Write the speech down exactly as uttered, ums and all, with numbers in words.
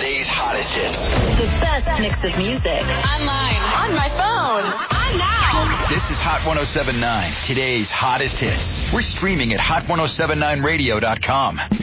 today's hottest hits. The best mix of music. Online. On my phone. On now. This is Hot one oh seven point nine, today's hottest hits. We're streaming at hot ten seventy-nine radio dot com.